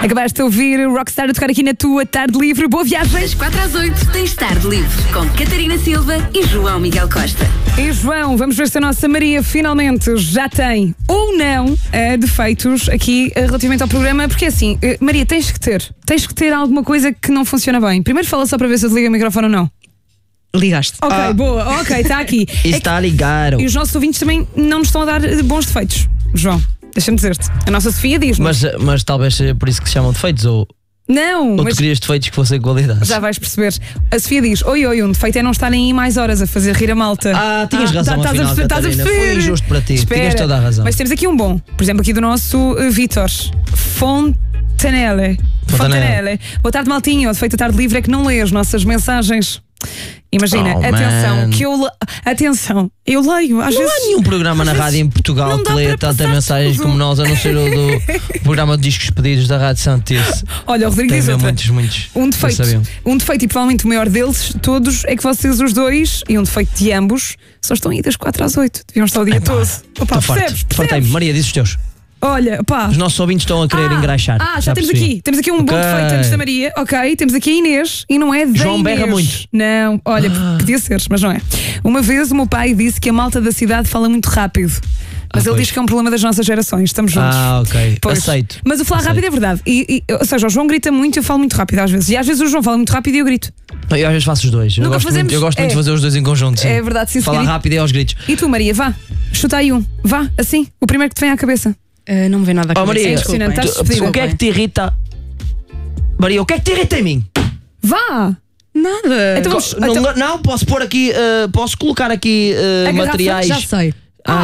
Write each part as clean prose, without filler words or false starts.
Acabaste de ouvir o Rockstar a tocar aqui na tua tarde livre. Boa viagem. Das 4 às 8 tens tarde livre com Catarina Silva e João Miguel Costa. E João, vamos ver se a nossa Maria finalmente já tem ou não defeitos aqui relativamente ao programa. Porque assim, Maria, tens que ter alguma coisa que não funciona bem. Primeiro fala só para ver se eu te ligo o microfone ou não. Ligaste. Ok, boa, ok, está aqui. Está a ligar. E os nossos ouvintes também não nos estão a dar bons defeitos, João. Deixa-me dizer-te. A nossa Sofia diz-nos. Mas talvez seja por isso que se chamam defeitos, ou Não, tu querias defeitos que fossem qualidades. já vais perceber. A Sofia diz: oi, um defeito é não estarem aí mais horas a fazer rir a malta. Tinhas razão, afinal, estás a Catarina. perceber. Foi injusto para ti. Espera. Tinhas toda a razão. Mas temos aqui um bom, por exemplo, aqui do nosso Vítor Fontanelle. Boa tarde, maltinho. O defeito da tarde livre é que não lê as nossas mensagens. Imagina, atenção, eu leio às vezes. Não há nenhum programa na rádio em Portugal que lê tanta mensagens como nós, a não ser o do programa de discos pedidos da Rádio Santice. Olha, o Rodrigo Tem diz outra. muitos. Um defeito e provavelmente o maior deles todos é que vocês os dois, e um defeito de ambos, só estão aí das 4 às 8. Deviam estar o dia todo. Opa, percebes? Fartei-me. Maria, diz os teus. Olha, pá. Os nossos ouvintes estão a querer engraxar. Já temos aqui. Temos aqui um bom defeito antes da Maria. Ok, temos aqui a Inês e não é da João Inês. berra muito. Não, olha, podia ser, mas não é. Uma vez o meu pai disse que a malta da cidade fala muito rápido. Mas ele diz que é um problema das nossas gerações. Estamos juntos. Ok. Pois. Aceito. Mas o falar rápido é verdade. Ou seja, o João grita muito e eu falo muito rápido às vezes. E às vezes o João fala muito rápido e eu grito. Eu às vezes faço os dois. Eu gosto muito de fazer os dois em conjunto. Sim. É verdade, sim. Falar rápido e aos gritos. E tu, Maria, vá. Chuta aí um. Vá, assim. O primeiro que te vem à cabeça. Não me vem nada a cabeça. Maria, Desculpem. o que é que te irrita? Maria, o que é que te irrita em mim? Vá! Nada. Não, posso pôr aqui, posso colocar aqui materiais. Já sei.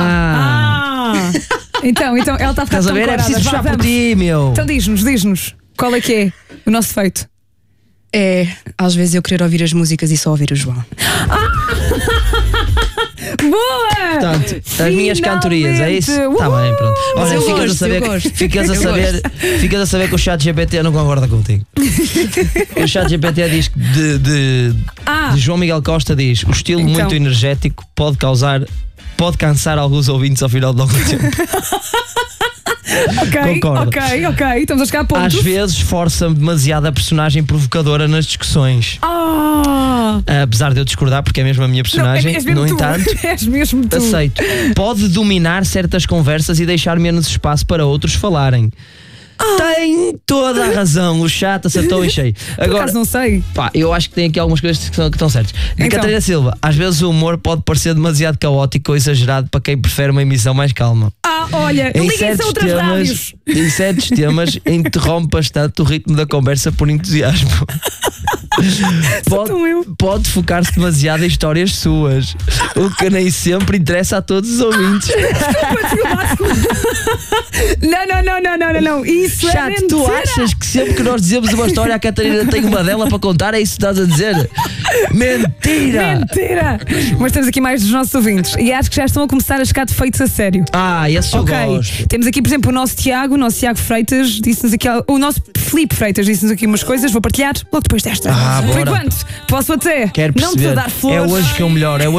Então, ela está a ficar Estás a tão ver? É corada. preciso puxar por ti, meu. Então diz-nos, qual é que é o nosso defeito? É, às vezes eu querer ouvir as músicas e só ouvir o João. Boa! Portanto, as minhas cantorias, é isso? Está bem, pronto. Olha, ficas a saber que o chat GPT não concorda contigo. O chat GPT diz que de João Miguel Costa diz: o estilo muito energético pode cansar alguns ouvintes ao final de algum tempo. Ok, estamos a chegar a pontos. Às vezes força-me demasiado a personagem provocadora nas discussões. Apesar de eu discordar, porque é mesmo a minha personagem, no entanto, és mesmo tu. Aceito. Pode dominar certas conversas e deixar menos espaço para outros falarem. Tem toda a razão, o chat acertou em cheio. Agora, não sei. Eu acho que tem aqui algumas coisas que estão certas. De Catarina Silva, às vezes o humor pode parecer demasiado caótico ou exagerado para quem prefere uma emissão mais calma. Olha, liguem-se a outras rádios. Em certos temas, interrompe bastante o ritmo da conversa por entusiasmo. Pode focar-se demasiado em histórias suas, o que nem sempre interessa a todos os ouvintes. Não. Isso Chato, é mentira. tu achas que sempre que nós dizemos uma história a Catarina tem uma dela para contar? É isso que estás a dizer? Mentira! Mas temos aqui mais dos nossos ouvintes e acho que já estão a começar a chegar defeitos a sério. Esse eu gosto. Temos aqui, por exemplo, o nosso Tiago Freitas disse-nos aqui, o nosso Filipe Freitas disse-nos aqui umas coisas, vou partilhar logo depois desta. Por enquanto, posso até Quero não te perceber. dar flores. É hoje que é o melhor.